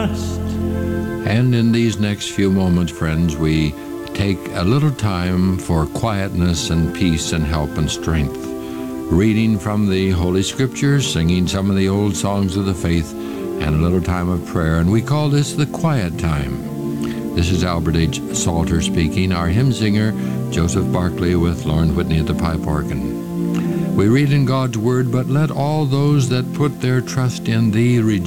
And in these next few moments, friends, we take a little time for quietness and peace and help and strength, reading from the Holy Scriptures, singing some of the old songs of the faith, and a little time of prayer. And we call this the quiet time. This is Albert H. Salter speaking, our hymn singer, Joseph Barclay, with Lauren Whitney at the pipe organ. We read in God's Word, but let all those that put their trust in Thee rejoice.